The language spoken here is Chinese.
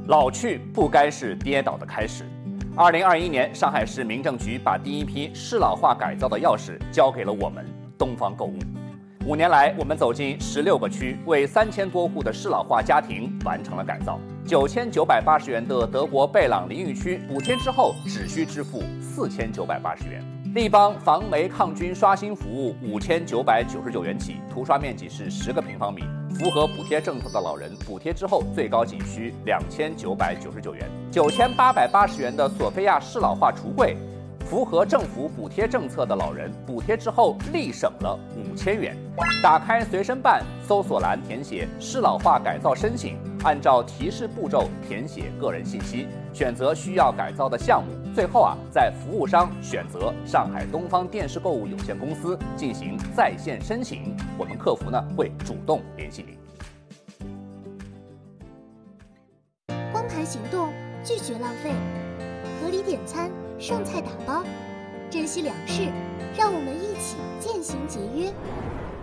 老去不该是跌倒的开始。2021年，上海市民政局把第一批适老化改造的钥匙交给了我们东方购物。5年来，我们走进16个区，为3000多户的适老化家庭完成了改造。9980元的德国贝朗淋浴区，补贴之后只需支付4980元。立邦防霉抗菌刷新服务5999元起，涂刷面积是10个平方米。符合补贴政策的老人，补贴之后最高仅需2999元。9880元的索菲亚适老化橱柜，符合政府补贴政策的老人，补贴之后立省了5000元。打开随身办，搜索栏填写适老化改造申请，按照提示步骤填写个人信息，选择需要改造的项目。最后在服务商选择上海东方电视购物有限公司进行在线申请，我们客服会主动联系您。 光盘行动，拒绝浪费，合理点餐，剩菜打包，珍惜粮食，让我们一起渐行节约。